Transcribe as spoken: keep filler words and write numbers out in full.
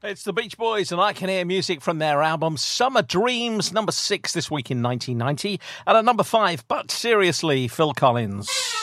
It's the Beach Boys, and I can hear music from their album Summer Dreams, number six this week in nineteen ninety. And at number five, but seriously, Phil Collins.